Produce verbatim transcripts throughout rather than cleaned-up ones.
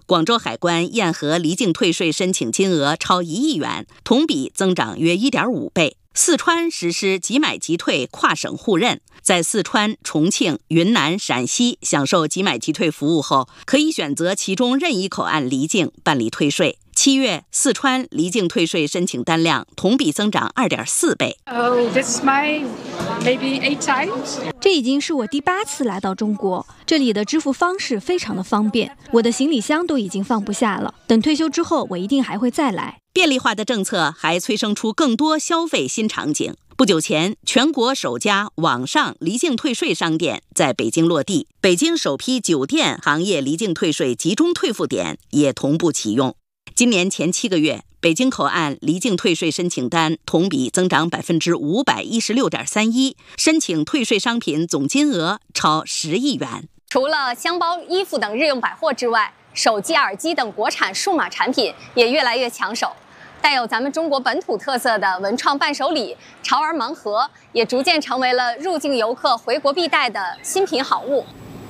广州海关验核离境退税申请金额超一亿元，同比增长约 一点五倍。四川实施即买即退跨省互认，在四川、重庆、云南、陕西享受即买即退服务后，可以选择其中任意口岸离境办理退税。七月，四川离境退税申请单量同比增长 二点四倍。 Oh, this is my maybe eight times. 这已经是我第八次来到中国，这里的支付方式非常的方便，我的行李箱都已经放不下了。等退休之后，我一定还会再来。 便利化的政策还催生出更多消费新场景。不久前，全国首家网上离境退税商店在北京落地，北京首批酒店行业离境退税集中退付点也同步启用。今年前七个月，北京口岸离境退税申请单同比增长百分之五百一十六点三一，申请退税商品总金额超十亿元。 除了箱包、衣服等日用百货之外，手机、耳机等国产数码产品也越来越抢手。带有咱们中国本土特色的文创伴手礼、潮儿盲盒，也逐渐成为了入境游客回国必带的新品好物。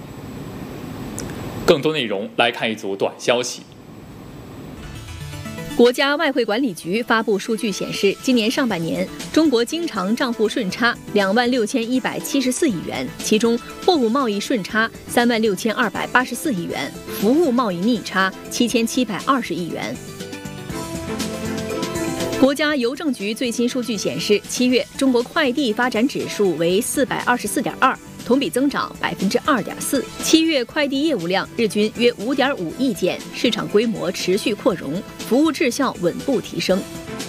更多内容来看一组短消息。 国家外汇管理局发布数据显示，今年上半年中国经常账户顺差两万六千一百七十四亿元，其中货物贸易顺差三万六千二百八十四亿元，服务贸易逆差七千七百二十亿元。国家邮政局最新数据显示，七月中国快递发展指数为四百二十四点二，同比增长百分之二点四。七月快递业务量日均约五点五亿件，市场规模持续扩容，服务质效稳步提升。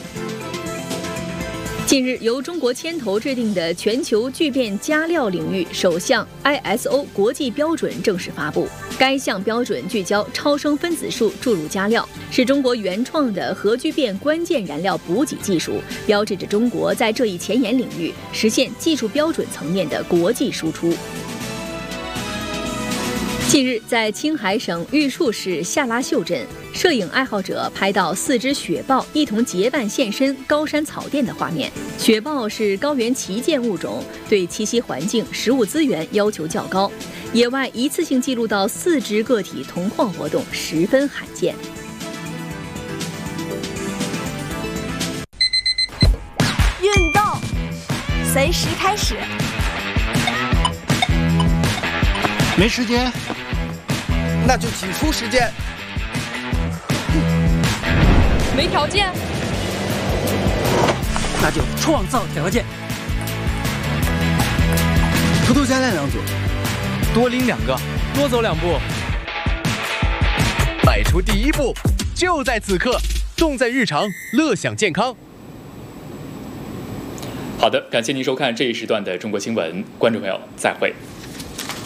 近日，由中国牵头制定的全球聚变加料领域首项 I S O 国际标准正式发布。该项标准聚焦超声分子束注入加料，是中国原创的核聚变关键燃料补给技术，标志着中国在这一前沿领域实现技术标准层面的国际输出。近日，在青海省玉树市下拉秀镇，摄影爱好者拍到四只雪豹一同结伴现身高山草甸的画面。雪豹是高原旗舰物种，对栖息环境、食物资源要求较高，野外一次性记录到四只个体同框活动十分罕见。 运动，随时开始。 没时间， 那就挤出时间。 没条件， 那就创造条件。 偷偷加练两组， 多拎两个，多走两步。 迈出第一步，就在此刻，重在日常，乐享健康。 好的，感谢您收看这一时段的中国新闻，观众朋友再会。